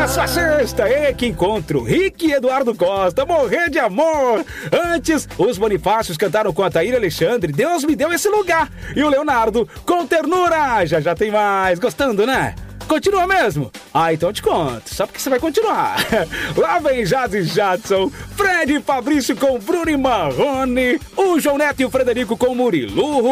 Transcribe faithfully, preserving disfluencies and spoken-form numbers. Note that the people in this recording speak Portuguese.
sua sexta, e que encontro, Rick e Eduardo Costa, morrer de amor. Antes, os Bonifácios cantaram com a Thaíra Alexandre, Deus me deu esse lugar. E o Leonardo, com ternura, já já tem mais, gostando, né? Continua mesmo? Ah, então te conto, só porque você vai continuar. Lá vem Jazz e Jadson, Fred e Fabrício com Bruno e Marrone, o João Neto e o Frederico com Murilo,